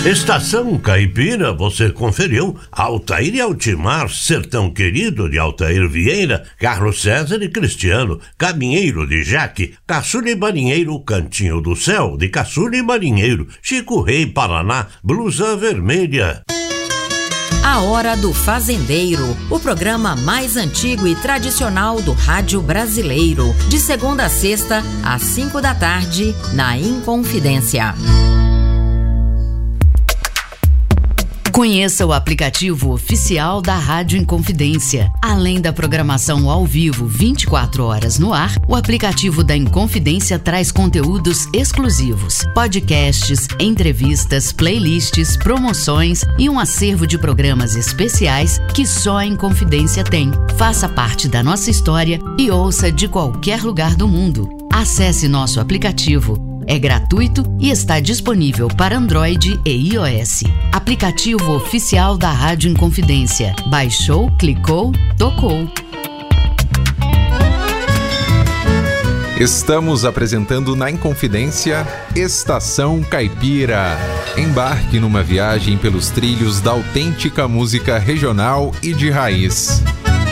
Estação Caipira, você conferiu Altair e Altimar, Sertão Querido de Altair Vieira, Carlos César e Cristiano, Caminheiro de Jaque, Caçula e Marinheiro, Cantinho do Céu de Caçula e Marinheiro, Chico Rei Paraná, Blusa Vermelha. A Hora do Fazendeiro, o programa mais antigo e tradicional do rádio brasileiro, de segunda a sexta, às 5 da tarde, na Inconfidência. Conheça o aplicativo oficial da Rádio Inconfidência. Além da programação ao vivo 24 horas no ar, o aplicativo da Inconfidência traz conteúdos exclusivos, podcasts, entrevistas, playlists, promoções e um acervo de programas especiais que só a Inconfidência tem. Faça parte da nossa história e ouça de qualquer lugar do mundo. Acesse nosso aplicativo. É gratuito e está disponível para Android e iOS. Aplicativo oficial da Rádio Inconfidência. Baixou, clicou, tocou. Estamos apresentando na Inconfidência Estação Caipira. Embarque numa viagem pelos trilhos da autêntica música regional e de raiz.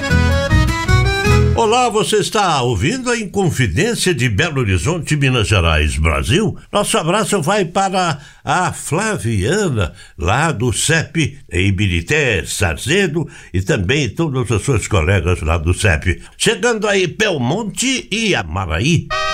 Olá, você está ouvindo a Inconfidência de Belo Horizonte, Minas Gerais, Brasil? Nosso abraço vai para a Flaviana, lá do CEP, em Ibirité, Sarzedo, e também todos os seus colegas lá do CEP. Chegando aí Belmonte e Amaraí.